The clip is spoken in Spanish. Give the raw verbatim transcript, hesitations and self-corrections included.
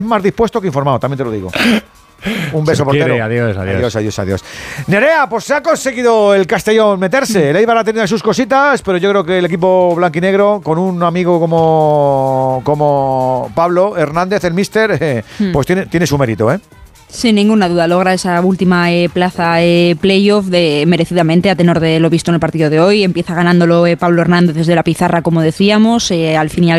más dispuesto que informado, también te lo digo. Un beso, portero. Quiere, adiós, adiós. Adiós, adiós, adiós. Nerea, pues se ha conseguido el Castellón meterse. El Eibar ha tenido sus cositas, pero yo creo que el equipo blanquinegro, con un amigo como, como Pablo Hernández, el míster, eh, hmm. pues tiene, tiene su mérito, ¿eh? Sin ninguna duda, logra esa última eh, plaza eh, playoff de, merecidamente a tenor de lo visto en el partido de hoy. Empieza ganándolo eh, Pablo Hernández desde la pizarra, como decíamos. Eh, al fin y al